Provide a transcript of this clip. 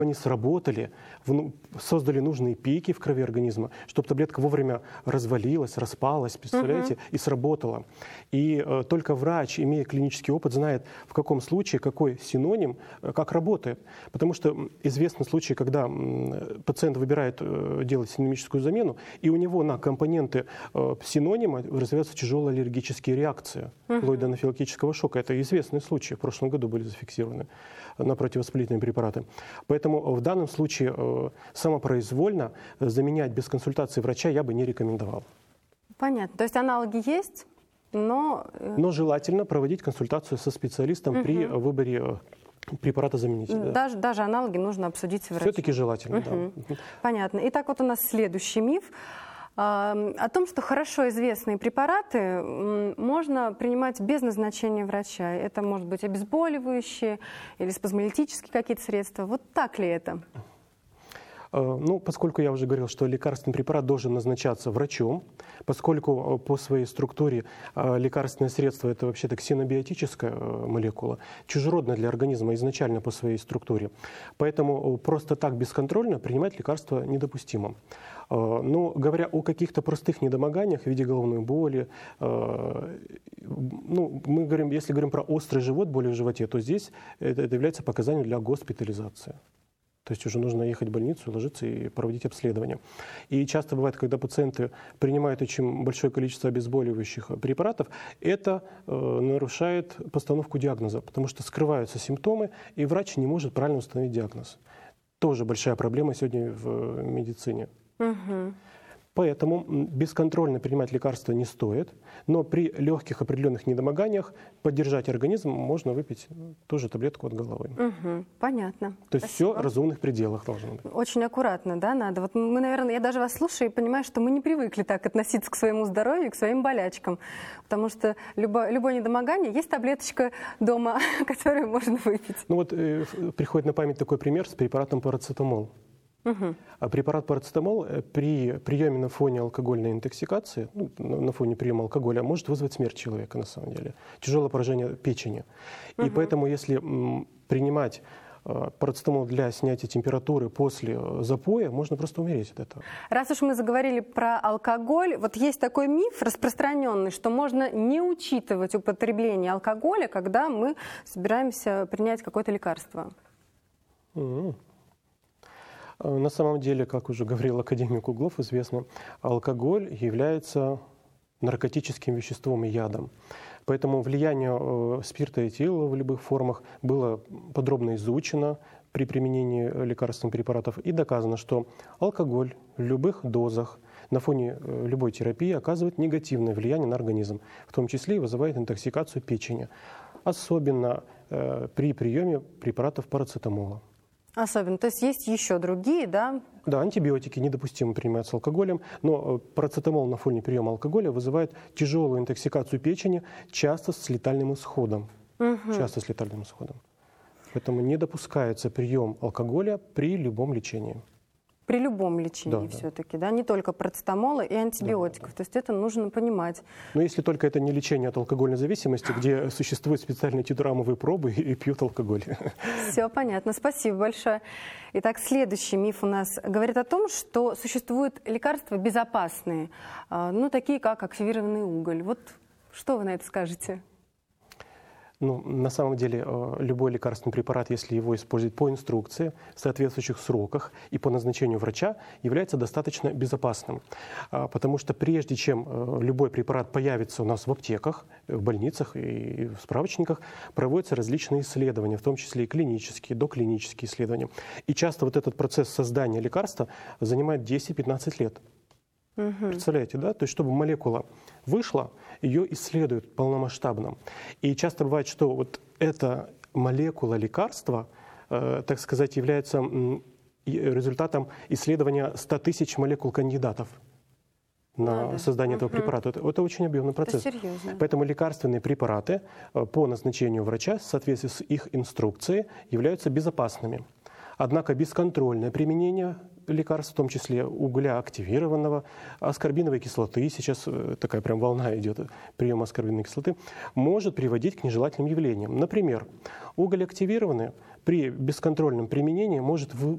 они сработали, создали нужные пики в крови организма, чтобы таблетка вовремя развалилась, распалась, представляете, и сработала. И только врач, имея клинический опыт, знает, в каком случае какой синоним, как работает. Потому что известны случаи, когда пациент выбирает делать синонимическую замену, и у него на компоненты синонима развиваются тяжелые аллергические реакции, вплоть до анафилактического шока. Это известные случаи, в прошлом году были зафиксированы на противовоспалительные препараты. Поэтому в данном случае самопроизвольно заменять без консультации врача я бы не рекомендовал. Понятно. То есть аналоги есть, но... Но желательно проводить консультацию со специалистом при выборе препарата-заменителя. Даже аналоги нужно обсудить с врачом. Все-таки желательно, да. Понятно. Итак, вот у нас следующий миф. О том, что хорошо известные препараты можно принимать без назначения врача. Это может быть обезболивающие или спазмолитические какие-то средства. Вот так ли это? Ну, поскольку я уже говорил, что лекарственный препарат должен назначаться врачом, поскольку по своей структуре лекарственное средство – это вообще-то ксенобиотическая молекула, чужеродная для организма изначально по своей структуре. Поэтому просто так бесконтрольно принимать лекарство недопустимо. Но говоря о каких-то простых недомоганиях в виде головной боли, мы говорим, если говорим про острый живот, боли в животе, то здесь это является показанием для госпитализации. То есть уже нужно ехать в больницу, ложиться и проводить обследование. И часто бывает, когда пациенты принимают очень большое количество обезболивающих препаратов, это нарушает постановку диагноза, потому что скрываются симптомы, и врач не может правильно установить диагноз. Тоже большая проблема сегодня в медицине. Поэтому бесконтрольно принимать лекарства не стоит, но при легких определенных недомоганиях поддержать организм можно выпить тоже таблетку от головы. Понятно. То есть все в разумных пределах должно быть. Очень аккуратно, да, надо. Вот мы, наверное, я даже вас слушаю и понимаю, что мы не привыкли так относиться к своему здоровью, к своим болячкам, потому что любое недомогание, есть таблеточка дома, которую можно выпить. Ну вот приходит на память такой пример с препаратом парацетамол. Препарат парацетамол при приеме на фоне алкогольной интоксикации, на фоне приема алкоголя, может вызвать смерть человека на самом деле. Тяжелое поражение печени. И поэтому, если принимать парацетамол для снятия температуры после запоя, можно просто умереть от этого. Раз уж мы заговорили про алкоголь, вот есть такой миф распространенный, что можно не учитывать употребление алкоголя, когда мы собираемся принять какое-то лекарство. На самом деле, как уже говорил академик Углов, известно, алкоголь является наркотическим веществом и ядом. Поэтому влияние спирта и этила в любых формах было подробно изучено при применении лекарственных препаратов и доказано, что алкоголь в любых дозах на фоне любой терапии оказывает негативное влияние на организм, в том числе и вызывает интоксикацию печени, особенно при приеме препаратов парацетамола. Особенно. То есть есть еще другие, да? Да, антибиотики недопустимо принимать с алкоголем, но парацетамол на фоне приема алкоголя вызывает тяжелую интоксикацию печени, часто с летальным исходом. Поэтому не допускается прием алкоголя при любом лечении. При любом лечении все-таки, да? Не только парацетамола и антибиотиков. То есть это нужно понимать. Но если только это не лечение от алкогольной зависимости, где существуют специальные тетрамовые пробы и пьют алкоголь. Все понятно. Спасибо большое. Итак, следующий миф у нас говорит о том, что существуют лекарства безопасные, такие как активированный уголь. Вот что вы на это скажете? На самом деле, любой лекарственный препарат, если его использовать по инструкции, в соответствующих сроках и по назначению врача, является достаточно безопасным. Потому что прежде чем любой препарат появится у нас в аптеках, в больницах и в справочниках, проводятся различные исследования, в том числе и клинические, доклинические исследования. И часто вот этот процесс создания лекарства занимает 10-15 лет. Представляете, да? То есть, чтобы молекула вышла, ее исследуют полномасштабно. И часто бывает, что вот эта молекула лекарства, так сказать, является результатом исследования 100 тысяч молекул кандидатов на создание этого препарата. Это очень объемный процесс. Это серьезно. Поэтому лекарственные препараты по назначению врача в соответствии с их инструкцией являются безопасными. Однако бесконтрольное применение лекарств, в том числе угля активированного, аскорбиновой кислоты, сейчас такая прям волна идет приема аскорбиновой кислоты, может приводить к нежелательным явлениям. Например, уголь активированный при бесконтрольном применении может